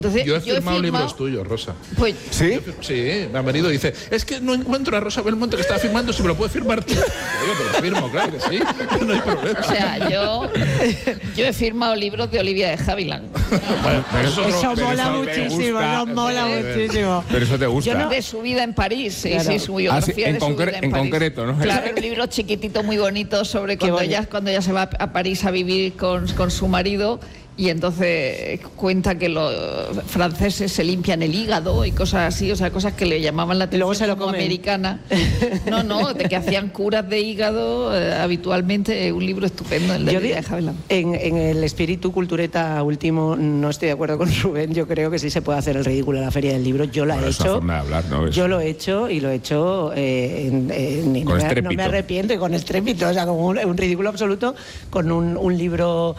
Entonces, yo he firmado libros tuyos, Rosa. Pues, ¿Sí? Sí, me han venido y dice, es que no encuentro a Rosa Belmonte que estaba firmando, si me lo puedes firmar tú. Yo te lo firmo, claro que sí, no hay problema. o sea, yo he firmado libros de Olivia de Havilland. Bueno, Eso mola muchísimo, nos mola muchísimo. Pero eso te gusta. De su vida en París, sí, Claro. sí, su biografía en de su vida en París. concreto, ¿no? Claro, un libro chiquitito, muy bonito, sobre cuando ella se va a París a vivir con su marido. Y entonces cuenta que los franceses se limpian el hígado y cosas así, o sea, cosas que le llamaban la atención luego se lo como comen. americana. No, de que hacían curas de hígado habitualmente. Un libro estupendo, el de Olivia de Havilland. En el espíritu cultureta último no estoy de acuerdo con Rubén. Yo creo que sí se puede hacer el ridículo en la Feria del Libro. Yo lo he Es una hecho. forma de hablar, ¿no? Yo lo he hecho y lo he hecho Con estrépito. no me arrepiento y con estrépito, o sea, como un ridículo absoluto, con un libro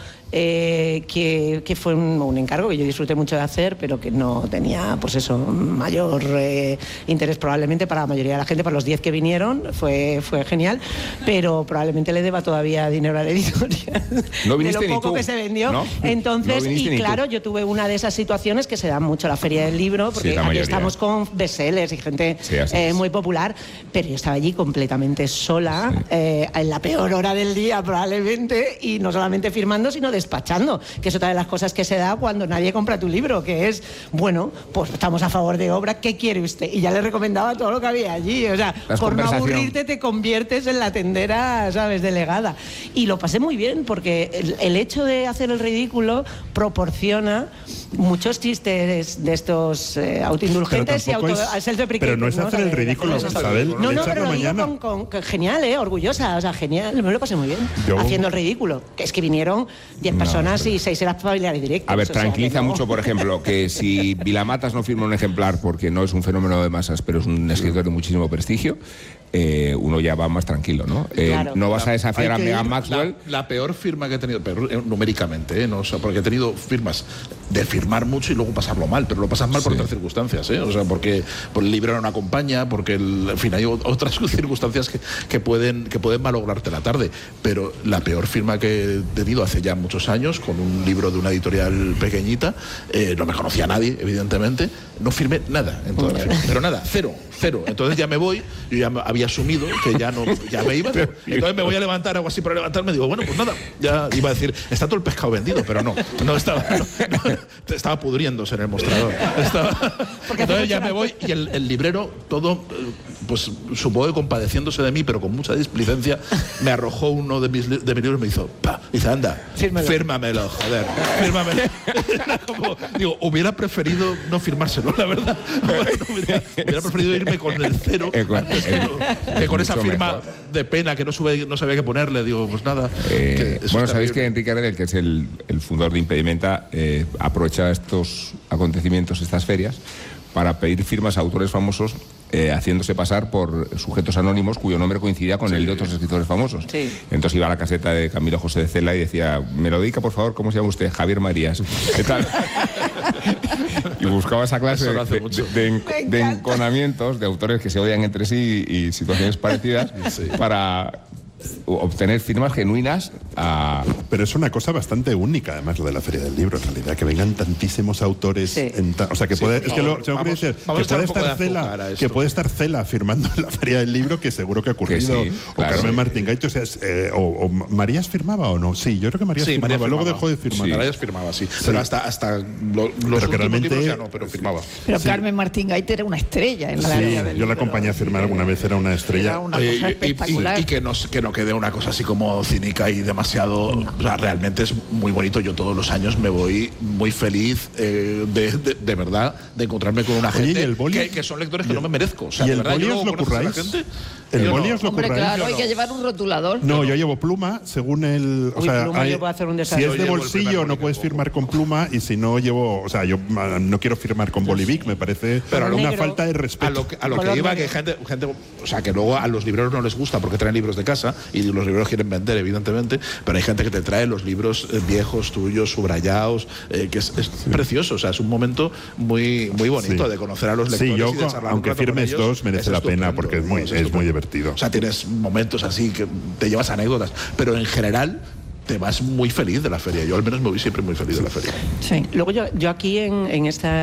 que fue un encargo que yo disfruté mucho de hacer, pero que no tenía, pues eso, mayor interés probablemente para la mayoría de la gente. Para los 10 que vinieron fue genial, pero probablemente le deba todavía dinero a la editorial No de viniste lo ni poco tú, que se vendió. ¿no? Entonces, No viniste y ni claro, tú. yo tuve una de esas situaciones que se dan mucho a la Feria del Libro, porque Sí, la aquí mayoría. estamos con bestsellers y gente Sí, así es. muy popular, pero yo estaba allí completamente sola, en la peor hora del día probablemente, y no solamente firmando, sino despachando, que es otra de las cosas que se da cuando nadie compra tu libro, que es, bueno, pues estamos a favor de obra, ¿qué quiere usted? Y ya le recomendaba todo lo que había allí, o sea, Las por no conversación. aburrirte te conviertes en la tendera, ¿sabes?, delegada. Y lo pasé muy bien, porque el hecho de hacer el ridículo proporciona muchos chistes de estos autoindulgentes y self-deprecating. Pero no es hacer el ridículo, Isabel. No, echarlo pero lo digo mañana. genial, orgullosa, o sea, genial, me lo pasé muy bien, Yo- haciendo el ridículo. Es que vinieron 10 personas y 6 eran familiares directos. A ver, o sea, tranquiliza que no. mucho, por ejemplo, que si Vilamatas no firma un ejemplar porque no es un fenómeno de masas, pero es un escritor de muchísimo prestigio, uno ya va más tranquilo, ¿no? Claro. No vas a desafiar a Hay que Meghan ir- Maxwell. La peor firma que he tenido, numéricamente, no, o sea, porque he tenido firmas de firmar mucho y luego pasarlo mal, pero lo pasas mal por otras circunstancias, o sea, porque el libro no acompaña, porque en fin, hay otras circunstancias que pueden malograrte la tarde, pero la peor firma que he tenido hace ya muchos años, con un libro de una editorial pequeñita, no me conocía a nadie, evidentemente, no firmé nada, entonces, pero nada, cero, entonces ya me voy, yo ya había asumido que ya me iba, entonces me voy a levantar, algo así para levantarme, digo, bueno, pues nada, ya iba a decir, está todo el pescado vendido, pero no estaba pudriéndose en el mostrador. Entonces ya me voy y el librero, todo, pues supongo que compadeciéndose de mí, pero con mucha displicencia, me arrojó uno de mis libros y me hizo, ¡pah! Dice, anda, fírmamelo, joder, fírmamelo. Como, digo, hubiera preferido no firmárselo, la verdad. Hubiera preferido irme con el cero antes que con esa mucho firma mejor. de pena que no sabía qué ponerle. Digo, pues nada. Bueno, sabéis que Enrique Aredel, que es el fundador de Impedimenta, aprovecha estos acontecimientos, estas ferias, para pedir firmas a autores famosos, haciéndose pasar por sujetos anónimos cuyo nombre coincidía con el de otros escritores famosos. Sí. Entonces iba a la caseta de Camilo José de Cela y decía, me lo dedica, por favor, ¿cómo se llama usted? Javier Marías. ¿Qué tal? Y buscaba esa clase Eso lo hace mucho. de enconamientos de autores que se odian entre sí y situaciones parecidas para obtener firmas genuinas a... Pero es una cosa bastante única, además, lo de la Feria del Libro, en realidad, que vengan tantísimos autores. Sí. O sea, que puede, es que lo tengo que decir, vamos que a puede echar un poco estar de azúcar a esto. que puede estar Cela firmando en la Feria del Libro, que seguro que ha ocurrido. Que sí, o claro. Carmen Martín Gaite, o sea, o Marías firmaba o no. Sí, yo creo que Marías Sí, firmaba, María luego firmaba. dejó de firmar. Sí, Marías firmaba, sí. Pero hasta los que últimos realmente- libros ya no, pero firmaba. Pero Carmen Martín Gaite era una estrella en la Sí, Feria del yo la Libro. acompañé a firmar alguna vez, era una estrella. Era una cosa espectacular. Y que no quede una cosa así como cínica y demasiado. O sea, realmente es muy bonito. Yo todos los años me voy muy feliz de verdad de encontrarme con una Oye, gente ¿y el boli? que son lectores que no me merezco. O sea, ¿Y de el verdad, boli yo os lo luego conozco a la curráis? gente, ¿El yo boli no. os lo Hombre, curráis? claro, hay que llevar un rotulador. No, yo llevo pluma, según el... O Uy, sea, pluma yo puedo hacer un desastre. si es Yo de llevo el primer bolsillo boli no que puedes cojo. firmar con pluma, y si no llevo... O sea, yo no quiero firmar con Bolivic, me parece Pero una negro. falta de A respeto. lo que iba, que gente, o sea, que luego a los libreros no les gusta porque traen libros de casa y los libreros quieren vender, evidentemente, pero hay gente que te trae los libros viejos, tuyos, subrayados, que es precioso, o sea, es un momento muy bonito Sí. de conocer a los lectores. Sí, yo, y de charlar un aunque rato con firmes ellos. dos, merece Es la pena estupendo, porque es muy estupendo. divertido. O sea, tienes momentos así que te llevas anécdotas, pero en general te vas muy feliz de la feria. Yo al menos me voy siempre muy feliz de la feria. Sí. Luego yo aquí en esta